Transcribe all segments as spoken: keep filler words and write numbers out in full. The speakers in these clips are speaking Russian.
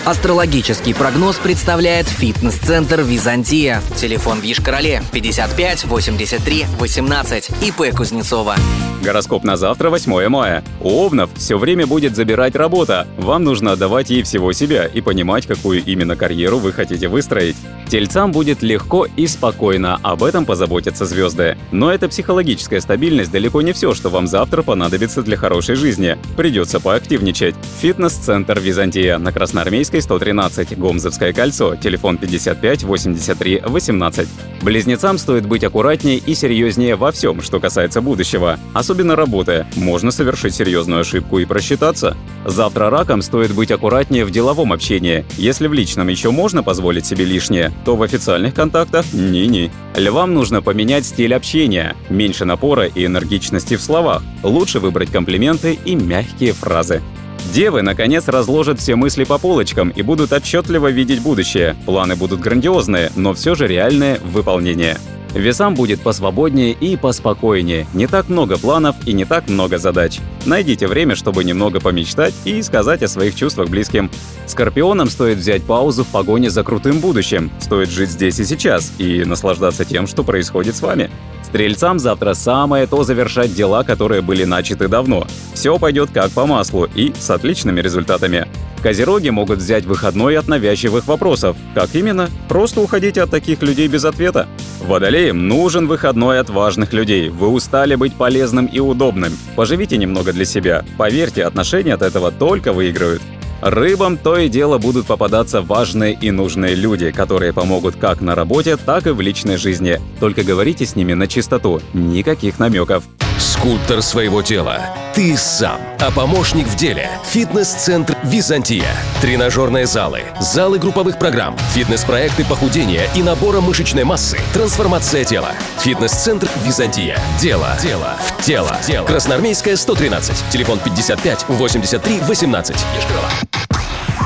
Астрологический прогноз представляет фитнес-центр «Византия». Телефон в Йошкар-Оле пятьдесят пять восемьдесят три восемнадцать. ИП Кузнецова. Гороскоп на завтра, восьмое мая. У овнов все время будет забирать работа. Вам нужно отдавать ей всего себя и понимать, какую именно карьеру вы хотите выстроить. Тельцам будет легко и спокойно, об этом позаботятся звезды. Но эта психологическая стабильность далеко не все, что вам завтра понадобится для хорошей жизни. Придется поактивничать. Фитнес-центр «Византия» на Красноармейской, сто тринадцать, Гомзовское кольцо, телефон пятьдесят пять восемьдесят три восемнадцать. Близнецам стоит быть аккуратнее и серьезнее во всем, что касается будущего. Особенно работы. Можно совершить серьезную ошибку и просчитаться. Завтра ракам стоит быть аккуратнее в деловом общении. Если в личном еще можно позволить себе лишнее, то в официальных контактах – ни-ни. Львам нужно поменять стиль общения. Меньше напора и энергичности в словах. Лучше выбрать комплименты и мягкие фразы. Девы, наконец, разложат все мысли по полочкам и будут отчетливо видеть будущее. Планы будут грандиозные, но все же реальное в выполнении. Весам будет посвободнее и поспокойнее. Не так много планов и не так много задач. Найдите время, чтобы немного помечтать и сказать о своих чувствах близким. Скорпионам стоит взять паузу в погоне за крутым будущим. Стоит жить здесь и сейчас и наслаждаться тем, что происходит с вами. Стрельцам завтра самое то завершать дела, которые были начаты давно. Все пойдет как по маслу и с отличными результатами. Козероги могут взять выходной от навязчивых вопросов. Как именно? Просто уходите от таких людей без ответа. Водолеям нужен выходной от важных людей. Вы устали быть полезным и удобным. Поживите немного для себя. Поверьте, отношения от этого только выиграют. Рыбам то и дело будут попадаться важные и нужные люди, которые помогут как на работе, так и в личной жизни. Только говорите с ними на чистоту. Никаких намеков. Скульптор своего тела. Ты сам. А помощник в деле. Фитнес-центр «Византия». Тренажерные залы, залы групповых программ, фитнес-проекты похудения и набора мышечной массы, трансформация тела. Фитнес-центр «Византия». Дело. Дело. В тело. Дело. Красноармейская, сто тринадцать. Телефон пятьдесят пять восемьдесят три восемнадцать. Йошкар-Ола.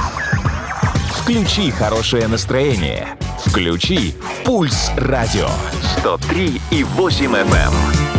Включи хорошее настроение. Включи «Пульс радио». сто три и восемь эф эм.